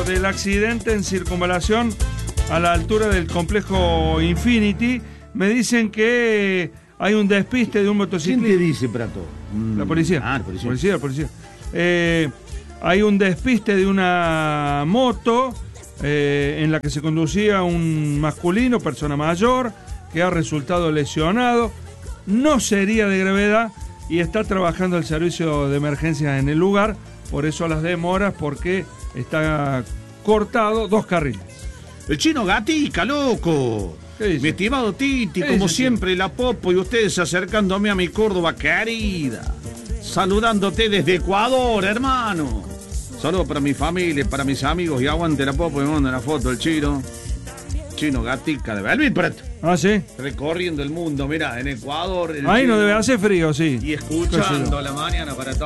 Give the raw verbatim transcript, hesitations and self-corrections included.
luego del accidente en circunvalación a la altura del complejo Infinity, me dicen que hay un despiste de un motociclista. ¿Quién te dice, Prato? La policía. Ah, la policía. Policía, policía. Eh, hay un despiste de una moto eh, en la que se conducía un masculino, persona mayor, que ha resultado lesionado. No sería de gravedad y está trabajando el servicio de emergencia en el lugar. Por eso las demoras, porque está cortado dos carriles. El Chino Gatica, loco. Mi estimado Titi, como siempre, la Popo y ustedes acercándome a mi Córdoba querida. Saludándote desde Ecuador, hermano. Saludos para mi familia, para mis amigos. Y aguante la Popo y me manda una foto del Chino. Chino Gatica de Belvin, Prato. Ah, sí. Recorriendo el mundo, mira, en Ecuador. Ahí no debe hacer frío, sí. Y escuchando a la mañana para todo.